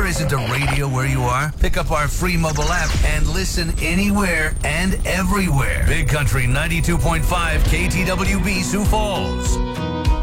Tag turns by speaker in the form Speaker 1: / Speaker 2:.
Speaker 1: there isn't a radio where you are? Pick up our free mobile app and listen anywhere and everywhere. Big Country 92.5 KTWB Sioux Falls.